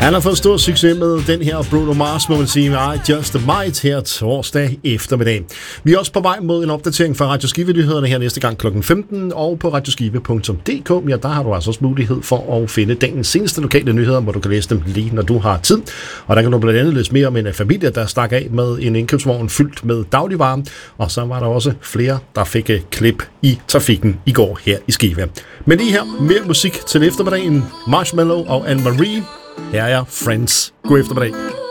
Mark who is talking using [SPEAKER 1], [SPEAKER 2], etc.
[SPEAKER 1] Han har fået stor succes med den her Bruno Mars, må man sige, med I Just Might her torsdag eftermiddag. Vi er også på vej mod en opdatering fra Radio Skive-nyhederne her næste gang kl. 15, og på radioskive.dk, ja, der har du altså også mulighed for at finde dagens seneste lokale nyheder, hvor du kan læse dem lige, når du har tid. Og der kan du blandt andet læse mere om en familie, der stak af med en indkøbsvogn fyldt med dagligvarer, og så var der også flere, der fik klip i trafikken i går her i Skive. Men lige her, mere musik til eftermiddagen. Marshmello og Anne-Marie. Her er Friends. God eftermiddag.